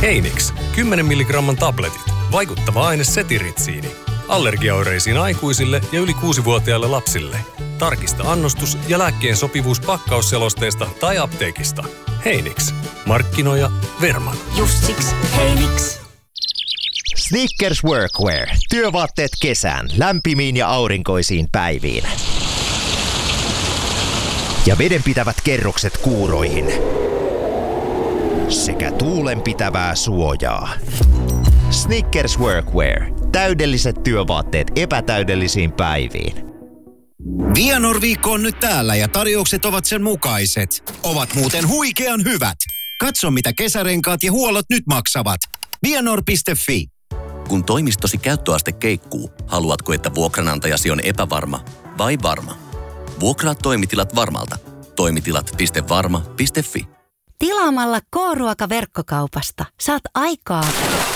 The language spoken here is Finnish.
Heinix, 10 milligramman tabletit. Vaikuttava aine setiritsiini. Allergiaoireisiin aikuisille ja yli 6-vuotiaille lapsille. Tarkista annostus ja lääkkeen sopivuus pakkausselosteesta tai apteekista. Heinix. Markkinoija Verman. Just siksi Heinix. Snickers Workwear. Työvaatteet kesään, lämpimiin ja aurinkoisiin päiviin. Ja vedenpitävät kerrokset kuuroihin. Sekä tuulenpitävää suojaa. Snickers Workwear. Täydelliset työvaatteet epätäydellisiin päiviin. Vianor-viikko on nyt täällä ja tarjoukset ovat sen mukaiset. Ovat muuten huikean hyvät. Katso mitä kesärenkaat ja huollot nyt maksavat. Vianor.fi. Kun toimistosi käyttöaste keikkuu, haluatko, että vuokranantajasi on epävarma vai varma? Vuokraa toimitilat Varmalta. Toimitilat.varma.fi. Tilaamalla K-ruoka verkkokaupasta saat aikaa